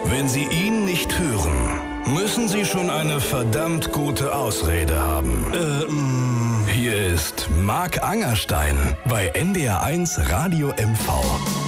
Wenn Sie ihn nicht hören, müssen Sie schon eine verdammt gute Ausrede haben. Hier ist Marc Angerstein bei NDR1 Radio MV.